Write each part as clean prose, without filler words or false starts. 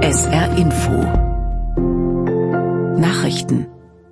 SR Info Nachrichten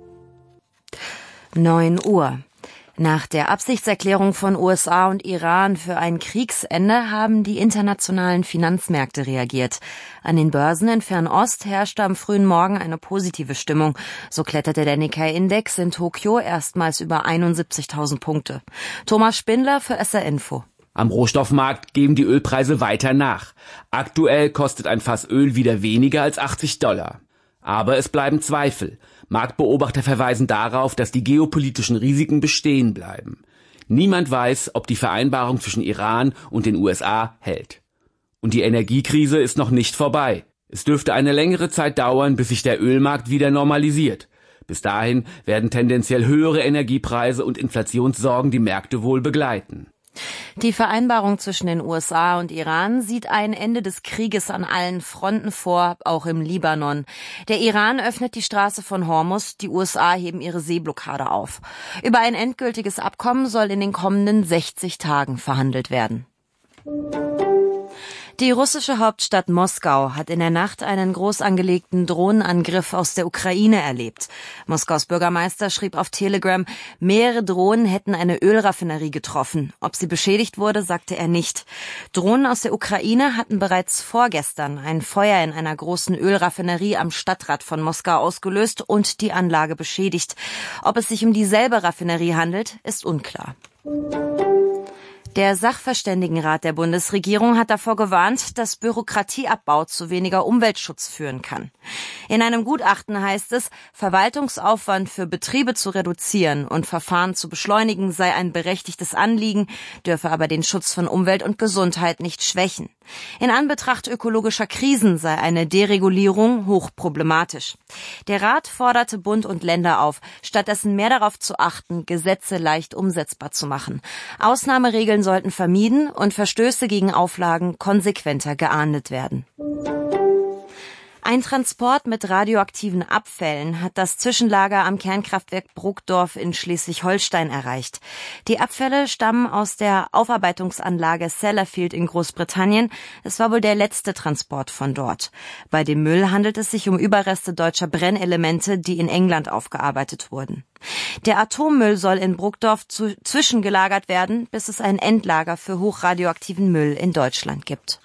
9 Uhr. Nach der Absichtserklärung von USA und Iran für ein Kriegsende haben die internationalen Finanzmärkte reagiert. An den Börsen in Fernost herrschte am frühen Morgen eine positive Stimmung. So kletterte der Nikkei-Index in Tokio erstmals über 71.000 Punkte. Thomas Spindler für SR Info. Am Rohstoffmarkt geben die Ölpreise weiter nach. Aktuell kostet ein Fass Öl wieder weniger als $80. Aber es bleiben Zweifel. Marktbeobachter verweisen darauf, dass die geopolitischen Risiken bestehen bleiben. Niemand weiß, ob die Vereinbarung zwischen Iran und den USA hält. Und die Energiekrise ist noch nicht vorbei. Es dürfte eine längere Zeit dauern, bis sich der Ölmarkt wieder normalisiert. Bis dahin werden tendenziell höhere Energiepreise und Inflationssorgen die Märkte wohl begleiten. Die Vereinbarung zwischen den USA und Iran sieht ein Ende des Krieges an allen Fronten vor, auch im Libanon. Der Iran öffnet die Straße von Hormuz, die USA heben ihre Seeblockade auf. Über ein endgültiges Abkommen soll in den kommenden 60 Tagen verhandelt werden. Die russische Hauptstadt Moskau hat in der Nacht einen groß angelegten Drohnenangriff aus der Ukraine erlebt. Moskaus Bürgermeister schrieb auf Telegram, mehrere Drohnen hätten eine Ölraffinerie getroffen. Ob sie beschädigt wurde, sagte er nicht. Drohnen aus der Ukraine hatten bereits vorgestern ein Feuer in einer großen Ölraffinerie am Stadtrand von Moskau ausgelöst und die Anlage beschädigt. Ob es sich um dieselbe Raffinerie handelt, ist unklar. Der Sachverständigenrat der Bundesregierung hat davor gewarnt, dass Bürokratieabbau zu weniger Umweltschutz führen kann. In einem Gutachten heißt es, Verwaltungsaufwand für Betriebe zu reduzieren und Verfahren zu beschleunigen sei ein berechtigtes Anliegen, dürfe aber den Schutz von Umwelt und Gesundheit nicht schwächen. In Anbetracht ökologischer Krisen sei eine Deregulierung hochproblematisch. Der Rat forderte Bund und Länder auf, stattdessen mehr darauf zu achten, Gesetze leicht umsetzbar zu machen. Ausnahmeregeln sollten vermieden und Verstöße gegen Auflagen konsequenter geahndet werden. Ein Transport mit radioaktiven Abfällen hat das Zwischenlager am Kernkraftwerk Brugdorf in Schleswig-Holstein erreicht. Die Abfälle stammen aus der Aufarbeitungsanlage Sellafield in Großbritannien. Es war wohl der letzte Transport von dort. Bei dem Müll handelt es sich um Überreste deutscher Brennelemente, die in England aufgearbeitet wurden. Der Atommüll soll in Brugdorf zwischengelagert werden, bis es ein Endlager für hochradioaktiven Müll in Deutschland gibt.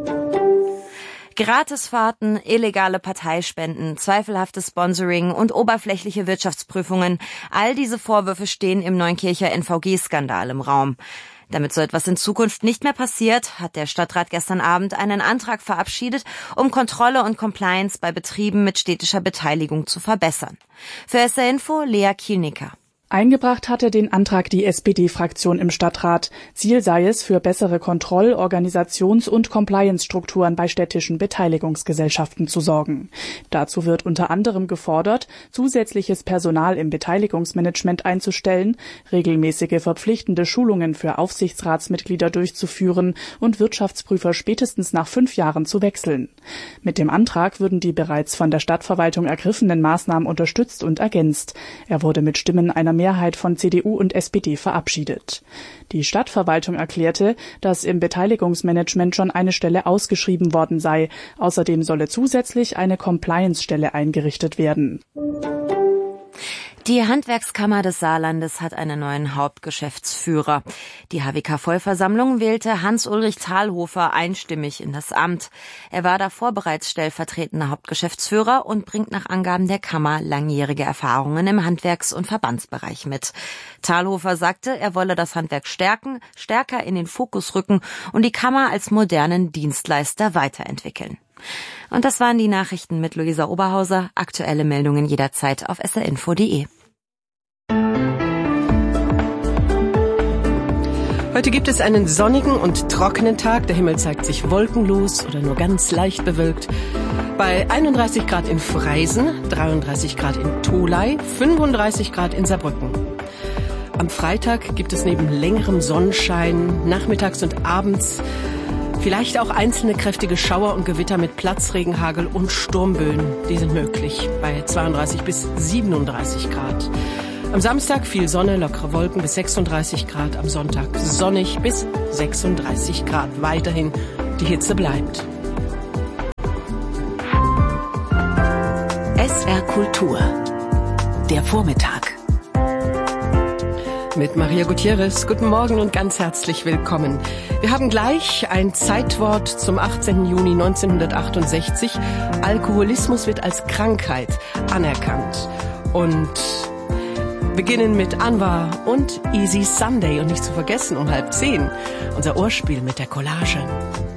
Gratisfahrten, illegale Parteispenden, zweifelhaftes Sponsoring und oberflächliche Wirtschaftsprüfungen, all diese Vorwürfe stehen im Neunkircher NVG-Skandal im Raum. Damit so etwas in Zukunft nicht mehr passiert, hat der Stadtrat gestern Abend einen Antrag verabschiedet, um Kontrolle und Compliance bei Betrieben mit städtischer Beteiligung zu verbessern. Für SR Info Lea Kielnicker. Eingebracht hatte den Antrag die SPD-Fraktion im Stadtrat. Ziel sei es, für bessere Kontroll-, Organisations- und Compliance-Strukturen bei städtischen Beteiligungsgesellschaften zu sorgen. Dazu wird unter anderem gefordert, zusätzliches Personal im Beteiligungsmanagement einzustellen, regelmäßige verpflichtende Schulungen für Aufsichtsratsmitglieder durchzuführen und Wirtschaftsprüfer spätestens nach 5 Jahren zu wechseln. Mit dem Antrag würden die bereits von der Stadtverwaltung ergriffenen Maßnahmen unterstützt und ergänzt. Er wurde mit Stimmen einer Mehrheit von CDU und SPD verabschiedet. Die Stadtverwaltung erklärte, dass im Beteiligungsmanagement schon eine Stelle ausgeschrieben worden sei. Außerdem solle zusätzlich eine Compliance-Stelle eingerichtet werden. Die Handwerkskammer des Saarlandes hat einen neuen Hauptgeschäftsführer. Die HWK-Vollversammlung wählte Hans-Ulrich Thalhofer einstimmig in das Amt. Er war davor bereits stellvertretender Hauptgeschäftsführer und bringt nach Angaben der Kammer langjährige Erfahrungen im Handwerks- und Verbandsbereich mit. Thalhofer sagte, er wolle das Handwerk stärker in den Fokus rücken und die Kammer als modernen Dienstleister weiterentwickeln. Und das waren die Nachrichten mit Luisa Oberhauser. Aktuelle Meldungen jederzeit auf srinfo.de. Heute gibt es einen sonnigen und trockenen Tag. Der Himmel zeigt sich wolkenlos oder nur ganz leicht bewölkt. Bei 31 Grad in Freisen, 33 Grad in Tholey, 35 Grad in Saarbrücken. Am Freitag gibt es neben längerem Sonnenschein nachmittags und abends vielleicht auch einzelne kräftige Schauer und Gewitter mit Platzregen, Hagel und Sturmböen. Die sind möglich bei 32 bis 37 Grad. Am Samstag viel Sonne, lockere Wolken bis 36 Grad. Am Sonntag sonnig bis 36 Grad. Weiterhin die Hitze bleibt. HR Kultur. Der Vormittag. Mit Maria Gutierrez. Guten Morgen und ganz herzlich willkommen. Wir haben gleich ein Zeitwort zum 18. Juni 1968. Alkoholismus wird als Krankheit anerkannt. Und beginnen mit Anwar und Easy Sunday. Und nicht zu vergessen, um 9:30 unser Ohrspiel mit der Collage.